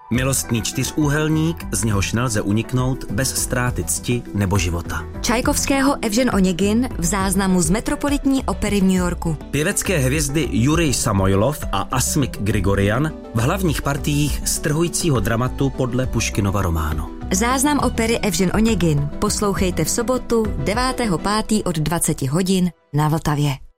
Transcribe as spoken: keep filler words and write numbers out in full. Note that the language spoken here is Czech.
Milostný čtyřúhelník, z něhož nelze uniknout bez ztráty cti nebo života. Čajkovského Evžen Oněgin v záznamu z Metropolitní opery v New Yorku. Pěvecké hvězdy Jurij Samojlov a Asmik Grigorian v hlavních partiích strhujícího dramatu podle Puškinova románu. Záznam opery Evžen Oněgin poslouchejte v sobotu devátého pátého od dvaceti hodin na Vltavě.